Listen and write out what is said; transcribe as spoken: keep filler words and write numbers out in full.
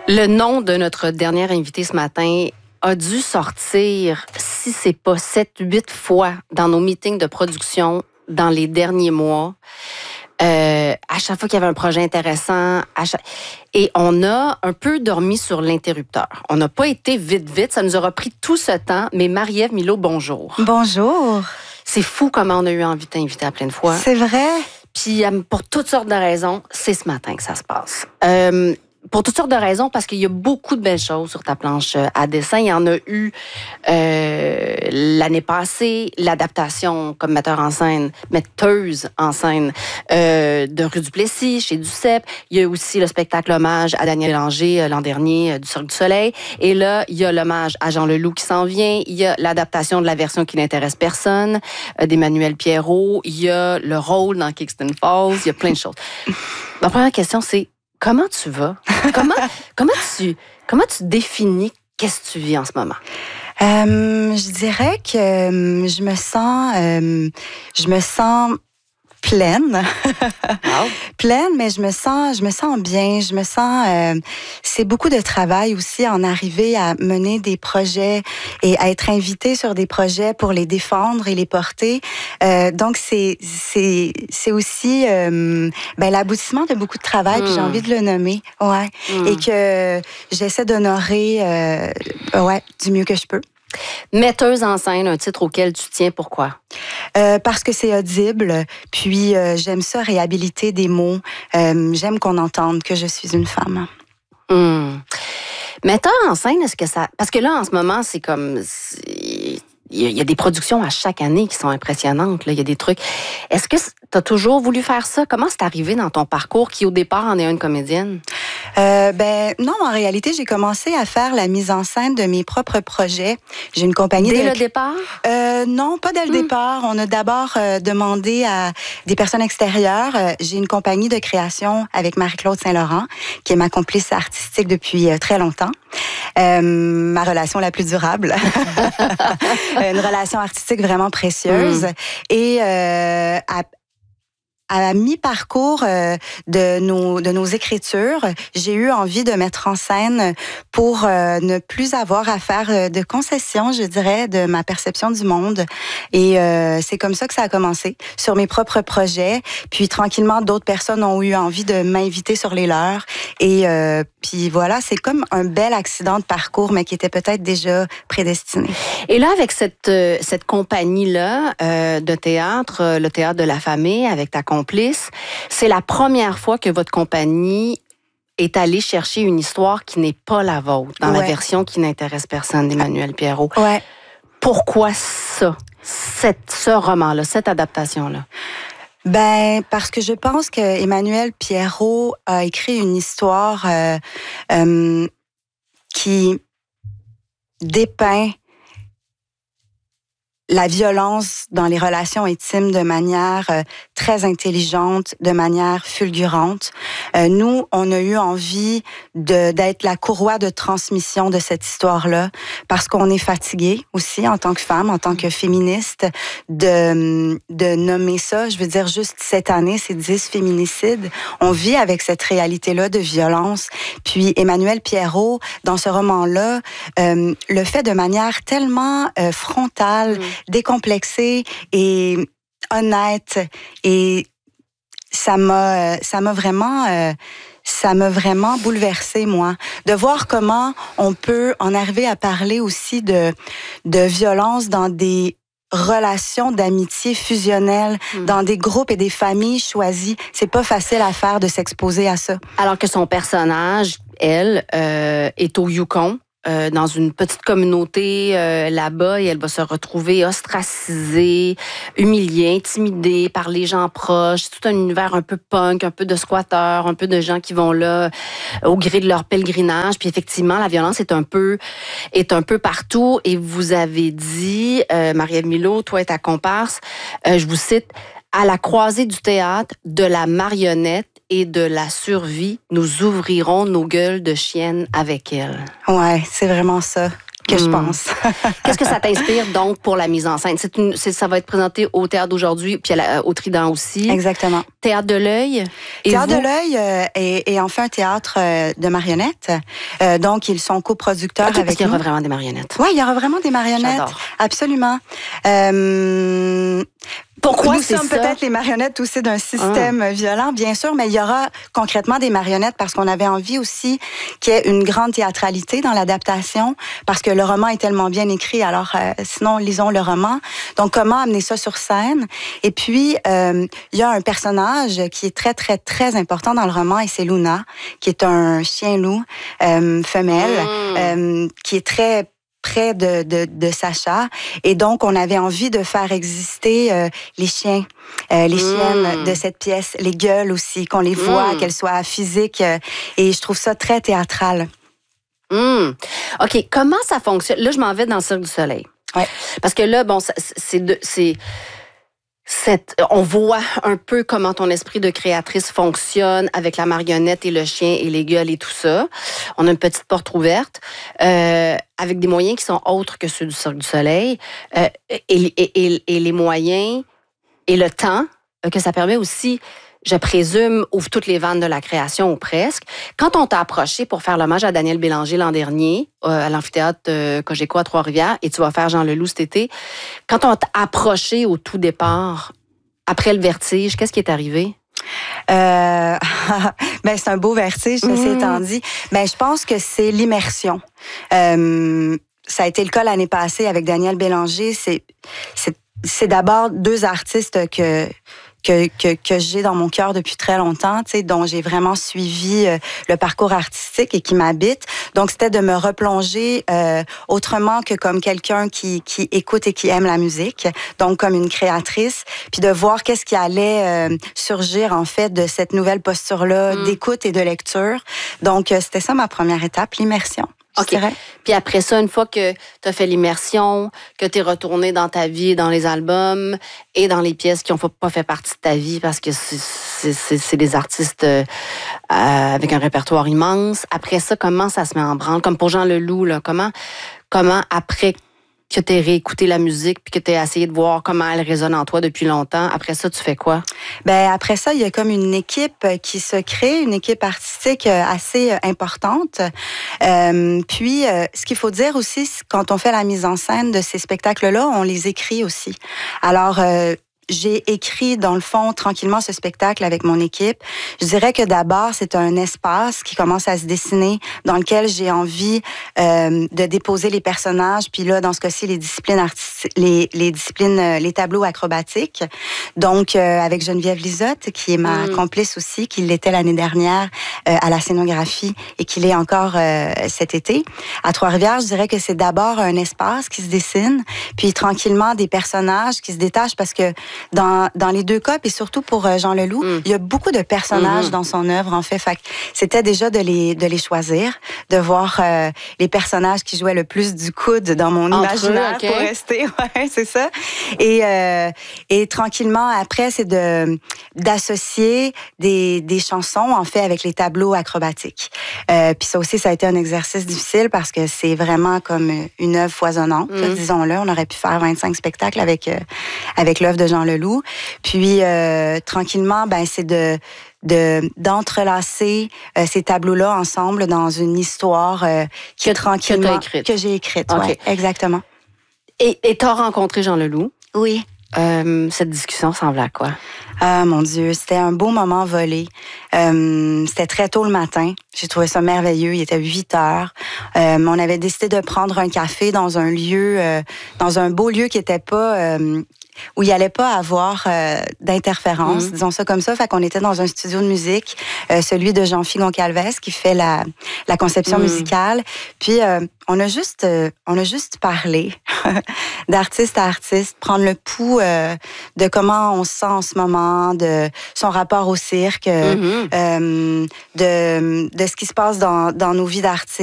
Le nom de notre dernière invitée ce matin a dû sortir, si c'est pas sept, huit fois dans nos meetings de production dans les derniers mois. Euh, à chaque fois qu'il y avait un projet intéressant, à chaque... et on a un peu dormi sur l'interrupteur. On n'a pas été vite, vite. Ça nous aura pris tout ce temps. Mais Marie-Ève Milot, bonjour. Bonjour. C'est fou comment on a eu envie de t'inviter à plein de fois. C'est vrai. Puis pour toutes sortes de raisons, c'est ce matin que ça se passe. Euh, Pour toutes sortes de raisons, parce qu'il y a beaucoup de belles choses sur ta planche à dessin. Il y en a eu euh, l'année passée, l'adaptation comme metteur en scène, metteuse en scène euh, de Rue du Plessis, chez Duceppe. Il y a aussi le spectacle hommage à Daniel Bélanger euh, l'an dernier euh, du Cirque du Soleil. Et là, il y a l'hommage à Jean Leloup qui s'en vient. Il y a l'adaptation de la version qui n'intéresse personne euh, d'Emmanuel Pierrot. Il y a le rôle dans Kingston Falls. Il y a plein de choses. Ma première question, c'est comment tu vas? Comment, comment, tu, comment tu définis qu'est-ce que tu vis en ce moment? Euh, je dirais que euh, je me sens, euh, je me sens pleine, Wow. pleine, mais je me sens, je me sens bien. Je me sens, euh, c'est beaucoup de travail aussi en arriver à mener des projets et à être invité sur des projets pour les défendre et les porter. Euh, donc c'est c'est c'est aussi euh, ben l'aboutissement de beaucoup de travail. Mm. Puis j'ai envie de le nommer, ouais, mm. et que j'essaie d'honorer, euh, ouais, du mieux que je peux. Metteuse en scène, un titre auquel tu tiens, pourquoi? Euh, parce que c'est audible, puis euh, j'aime ça, réhabiliter des mots. Euh, j'aime qu'on entende que je suis une femme. Hum. Metteur en scène, est-ce que ça... Parce que là, en ce moment, c'est comme... C'est... Il y a des productions à chaque année qui sont impressionnantes. Là. Il y a des trucs. Est-ce que tu as toujours voulu faire ça? Comment c'est arrivé dans ton parcours qui, au départ, en est une comédienne? Euh, ben non, en réalité, j'ai commencé à faire la mise en scène de mes propres projets. J'ai une compagnie... Dès de... le départ? Euh, non, pas dès le mmh. départ. On a d'abord euh, demandé à des personnes extérieures. Euh, j'ai une compagnie de création avec Marie-Claude Saint-Laurent, qui est ma complice artistique depuis euh, très longtemps. Euh, ma relation la plus durable. Une relation artistique vraiment précieuse. Mmh. Et euh, à, à mi-parcours euh, de nos de nos écritures, j'ai eu envie de mettre en scène pour euh, ne plus avoir à faire de concessions, je dirais, de ma perception du monde. Et euh, c'est comme ça que ça a commencé, sur mes propres projets. Puis tranquillement, d'autres personnes ont eu envie de m'inviter sur les leurs. Et euh, puis voilà, c'est comme un bel accident de parcours, mais qui était peut-être déjà prédestiné. Et là, avec cette euh, cette compagnie-là euh, de théâtre, le Théâtre de la Famille, avec ta complice, c'est la première fois que votre compagnie est allée chercher une histoire qui n'est pas la vôtre, dans ouais. la version qui n'intéresse personne d'Emmanuel Pierrot. Ouais. Pourquoi ça, cette, ce roman-là, cette adaptation-là? Ben parce que je pense que Emmanuel Pierrot a écrit une histoire euh, euh, qui dépeint la violence dans les relations intimes de manière euh, très intelligente, de manière fulgurante. Euh, nous, on a eu envie de d'être la courroie de transmission de cette histoire-là, parce qu'on est fatigué aussi en tant que femme, en tant que féministe, de de nommer ça. Je veux dire, juste cette année, c'est dix féminicides. On vit avec cette réalité-là de violence. Puis Emmanuel Pierrot, dans ce roman-là, euh, le fait de manière tellement euh, frontale, mmh. décomplexée et honnête, et ça m'a ça m'a vraiment euh, ça m'a vraiment bouleversée, moi, de voir comment on peut en arriver à parler aussi de de violence dans des relations d'amitié fusionnelles, mmh. dans des groupes et des familles choisies. C'est pas facile à faire de s'exposer à ça. Alors que son personnage, elle, euh, est au Yukon. Euh, dans une petite communauté euh, là-bas, et elle va se retrouver ostracisée, humiliée, intimidée par les gens proches. C'est tout un univers un peu punk, un peu de squatteurs, un peu de gens qui vont là au gré de leur pèlerinage. Puis effectivement, la violence est un peu est un peu partout. Et vous avez dit, euh, Marie-Ève Milot, toi et ta comparse, euh, je vous cite, « À la croisée du théâtre, de la marionnette et de la survie, nous ouvrirons nos gueules de chiennes avec elle. » Ouais, c'est vraiment ça. que mmh. je pense. Qu'est-ce que ça t'inspire donc pour la mise en scène? C'est une, c'est, ça va être présenté au Théâtre d'aujourd'hui, puis à la, au Trident aussi. Exactement. Théâtre de l'Œil. Et Théâtre vous? de l'Œil euh, est, est enfin un théâtre euh, de marionnettes. Euh, donc, ils sont coproducteurs okay, avec parce qu'il y aura nous. vraiment des marionnettes. Oui, il y aura vraiment des marionnettes. J'adore. Absolument. Euh, Pourquoi Nous c'est sommes ça? peut-être les marionnettes aussi d'un système ah. violent, bien sûr, mais il y aura concrètement des marionnettes parce qu'on avait envie aussi qu'il y ait une grande théâtralité dans l'adaptation, parce que le roman est tellement bien écrit, alors euh, sinon, lisons le roman. Donc, comment amener ça sur scène? Et puis, euh, il y a un personnage qui est très, très, très important dans le roman, et c'est Luna, qui est un chien-loup euh, femelle, mmh. euh, qui est très près de, de, de Sacha. Et donc, on avait envie de faire exister euh, les chiens, euh, les mmh. chiennes de cette pièce, les gueules aussi, qu'on les voit, mmh. qu'elles soient physiques. Euh, et je trouve ça très théâtral. Mmh. OK, comment ça fonctionne? Là, je m'en vais dans le Cirque du Soleil. Ouais. Parce que là, bon, c'est... De, c'est Cette, on voit un peu comment ton esprit de créatrice fonctionne avec la marionnette et le chien et les gueules et tout ça. On a une petite porte ouverte euh, avec des moyens qui sont autres que ceux du Cirque du Soleil euh, et, et, et, et les moyens et le temps que ça permet aussi, je présume, ouvre toutes les vannes de la création ou presque. Quand on t'a approché pour faire l'hommage à Daniel Bélanger l'an dernier euh, à l'amphithéâtre euh, Cogeco à Trois-Rivières et tu vas faire Jean Leloup cet été, quand on t'a approché au tout départ, après le vertige, qu'est-ce qui est arrivé? Euh, ben c'est un beau vertige, ceci mmh. étant dit. Ben je pense que c'est l'immersion. Euh, ça a été le cas l'année passée avec Daniel Bélanger. C'est, c'est, c'est d'abord deux artistes que que, que, que j'ai dans mon cœur depuis très longtemps, tu sais, dont j'ai vraiment suivi euh, le parcours artistique et qui m'habite. Donc, c'était de me replonger euh, autrement que comme quelqu'un qui, qui écoute et qui aime la musique, donc comme une créatrice, puis de voir qu'est-ce qui allait euh, surgir, en fait, de cette nouvelle posture-là mmh. d'écoute et de lecture. Donc, euh, c'était ça ma première étape, l'immersion. OK. Puis après ça, une fois que tu as fait l'immersion, que tu es retourné dans ta vie, dans les albums et dans les pièces qui n'ont pas fait partie de ta vie parce que c'est, c'est, c'est, c'est des artistes euh, avec un répertoire immense. Après ça, comment ça se met en branle? Comme pour Jean Leloup, là, comment, comment après que tu aies réécouté la musique puis que tu aies essayé de voir comment elle résonne en toi depuis longtemps, après ça, tu fais quoi? Ben après ça, il y a comme une équipe qui se crée, une équipe artistique assez importante. Euh, puis, euh, ce qu'il faut dire aussi, quand on fait la mise en scène de ces spectacles-là, on les écrit aussi. Alors, euh, j'ai écrit, dans le fond, tranquillement ce spectacle avec mon équipe. Je dirais que d'abord, c'est un espace qui commence à se dessiner dans lequel j'ai envie euh, de déposer les personnages, puis là, dans ce cas-ci, les disciplines artistiques, les, les disciplines, les tableaux acrobatiques. Donc, euh, avec Geneviève Lisotte, qui est ma mmh. complice aussi, qui l'était l'année dernière euh, à la scénographie et qui l'est encore euh, cet été. À Trois-Rivières, je dirais que c'est d'abord un espace qui se dessine, puis tranquillement des personnages qui se détachent parce que Dans, dans les deux cas, et surtout pour Jean Leloup, mm. il y a beaucoup de personnages mm-hmm. dans son œuvre, en fait. Fait c'était déjà de les, de les choisir, de voir euh, les personnages qui jouaient le plus du coude dans mon Entre imaginaire eux, okay. pour rester. Ouais, c'est ça. Et, euh, et tranquillement, après, c'est de, d'associer des, des chansons, en fait, avec les tableaux acrobatiques. Euh, puis ça aussi, ça a été un exercice difficile parce que c'est vraiment comme une œuvre foisonnante, mm. disons-le. On aurait pu faire vingt-cinq spectacles avec, euh, avec l'œuvre de Jean Leloup. Puis, euh, tranquillement, ben c'est de, de d'entrelacer euh, ces tableaux-là ensemble dans une histoire euh, qui que, tranquillement... Que, que j'ai écrite, okay. ouais, exactement. Et et t'as rencontré Jean Leloup? Oui. Euh, cette discussion semblait à quoi? Ah, mon Dieu, c'était un beau moment volé. Euh, c'était très tôt le matin. J'ai trouvé ça merveilleux. Il était huit heures. Euh, on avait décidé de prendre un café dans un lieu, euh, dans un beau lieu qui était pas... Euh, où il n'y allait pas avoir euh, d'interférence, mmh. disons ça comme ça. Fait qu'on était dans un studio de musique, euh, celui de Jean-Philippe Goncalves, qui fait la, la conception mmh. musicale. Puis, euh, on a juste euh, on a juste parlé d'artiste à artiste, prendre le pouls euh, de comment on se sent en ce moment, de son rapport au cirque, mmh. euh, de, de ce qui se passe dans, dans nos vies d'artistes.